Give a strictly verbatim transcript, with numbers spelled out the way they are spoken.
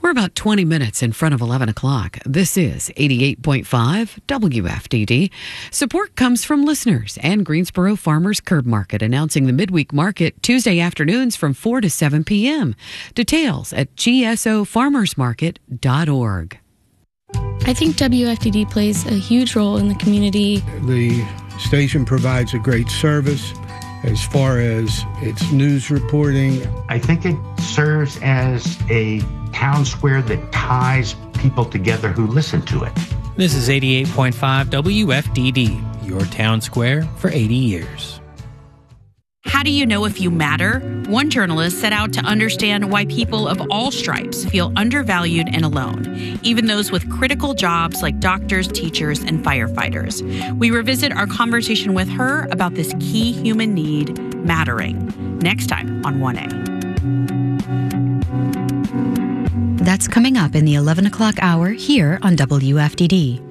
We're about twenty minutes in front of eleven o'clock. This is eighty-eight point five W F D D. Support comes from listeners and Greensboro Farmers Curb Market, announcing the midweek market Tuesday afternoons from four to seven p.m. Details at G S O farmers market dot org. I think W F D D plays a huge role in the community. The station provides a great service as far as its news reporting. I think it serves as a town square that ties people together who listen to it. This is eighty-eight point five W F D D, your town square for eighty years. How do you know if you matter? One journalist set out to understand why people of all stripes feel undervalued and alone, even those with critical jobs like doctors, teachers, and firefighters. We revisit our conversation with her about this key human need, mattering, next time on one A. That's coming up in the eleven o'clock hour here on W F D D.